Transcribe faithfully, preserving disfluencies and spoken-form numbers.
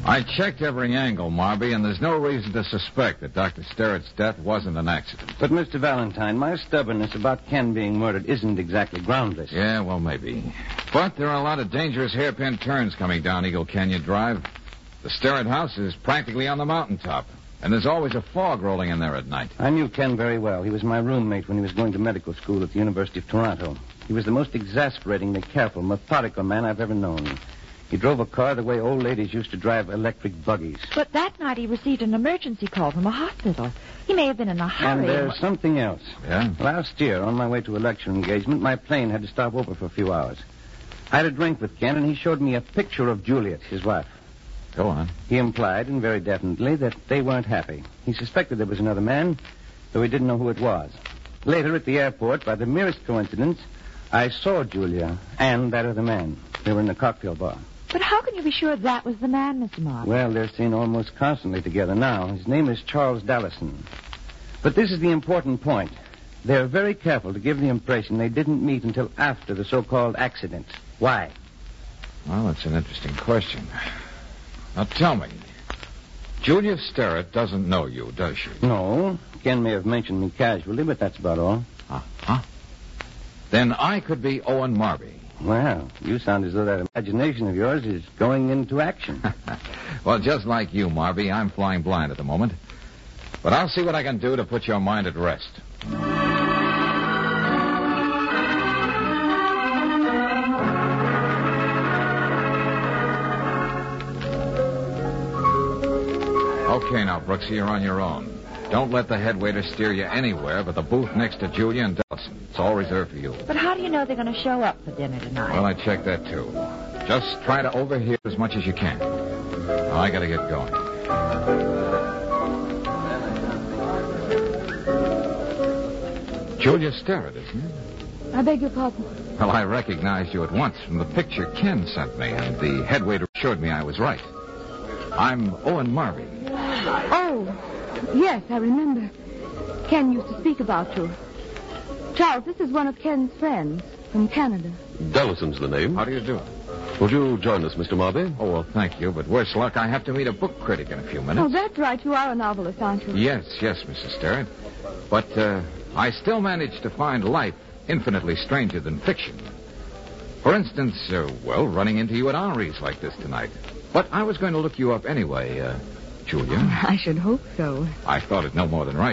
I checked every angle, Marby, and there's no reason to suspect that Doctor Sterrett's death wasn't an accident. But, Mister Valentine, my stubbornness about Ken being murdered isn't exactly groundless. Yeah, well, maybe. But there are a lot of dangerous hairpin turns coming down Eagle Canyon Drive. The Sterrett house is practically on the mountaintop, and there's always a fog rolling in there at night. I knew Ken very well. He was my roommate when he was going to medical school at the University of Toronto. He was the most exasperatingly careful, methodical man I've ever known. He drove a car the way old ladies used to drive electric buggies. But that night he received an emergency call from a hospital. He may have been in a hurry. And there's something else. Yeah? Last year, on my way to a lecture engagement, my plane had to stop over for a few hours. I had a drink with Ken, and he showed me a picture of Juliet, his wife. Go on. He implied, and very definitely, that they weren't happy. He suspected there was another man, though he didn't know who it was. Later, at the airport, by the merest coincidence, I saw Julia and that other man. They were in the cocktail bar. But how can you be sure that was the man, Mister Mark? Well, they're seen almost constantly together now. His name is Charles Dallison. But this is the important point. They're very careful to give the impression they didn't meet until after the so-called accident. Why? Well, that's an interesting question. Now, tell me. Julia Sterrett doesn't know you, does she? No. Ken may have mentioned me casually, but that's about all. Uh-huh. Then I could be Owen Marby. Well, you sound as though that imagination of yours is going into action. Well, just like you, Marby, I'm flying blind at the moment. But I'll see what I can do to put your mind at rest. Okay, now, Brooksy, you're on your own. Don't let the head waiter steer you anywhere but the booth next to Julia and Dawson. It's all reserved for you. But how do you know they're going to show up for dinner tonight? Well, I checked that, too. Just try to overhear as much as you can. Now, I got to get going. Julia Sterrett, isn't it? I beg your pardon. Well, I recognized you at once from the picture Ken sent me, and the head waiter assured me I was right. I'm Owen Marby. Oh, yes, I remember. Ken used to speak about you. Charles, this is one of Ken's friends from Canada. Dallison's the name. How do you do? Would you join us, Mister Marby? Oh, well, thank you, but worse luck, I have to meet a book critic in a few minutes. Oh, that's right. You are a novelist, aren't you? Yes, yes, Missus Sterrett. But uh, I still manage to find life infinitely stranger than fiction. For instance, uh, well, running into you at Henri's like this tonight. But I was going to look you up anyway, uh, Julia. I should hope so. I thought it no more than right.